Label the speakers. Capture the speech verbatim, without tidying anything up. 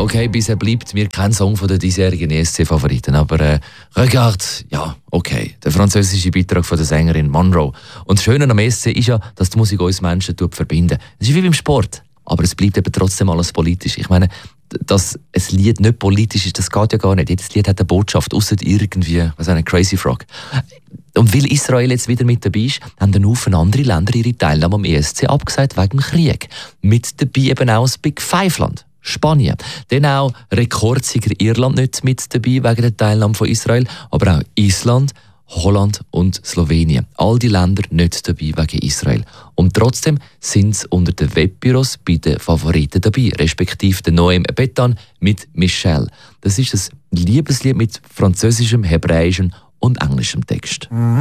Speaker 1: Okay, bisher bleibt mir kein Song von den diesjährigen E S C-Favoriten, aber äh, Regarde, ja, okay. Der französische Beitrag von der Sängerin Monroe. Und das Schöne am E S C ist ja, dass die Musik uns Menschen verbindet. Es ist wie beim Sport, aber es bleibt eben trotzdem alles politisch. Ich meine, dass ein Lied nicht politisch ist, das geht ja gar nicht. Jedes Lied hat eine Botschaft, ausser irgendwie, was eine Crazy Frog. Und weil Israel jetzt wieder mit dabei ist, haben ein Haufen andere Länder ihre Teilnahme am E S C abgesagt wegen dem Krieg. Mit dabei eben auch das Big Five-Land, Spanien. Dann auch Rekordsieger Irland nicht mit dabei wegen der Teilnahme von Israel, aber auch Island, Holland und Slowenien. All die Länder nicht dabei wegen Israel. Und trotzdem sind sie unter den Webbüros bei den Favoriten dabei, respektive der Noem Betan mit Michelle. Das ist ein Liebeslied mit französischem, hebräischem und englischem Text.